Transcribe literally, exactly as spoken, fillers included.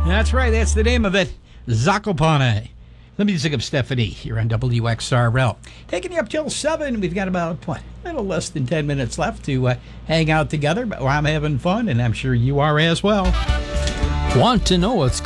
That's right. That's the name of it. Zakopane. The music of Stephanie here on W X R L. Taking you up till seven. We've got about, what, a little less than ten minutes left to uh, hang out together. But I'm having fun, and I'm sure you are as well. Want to know what's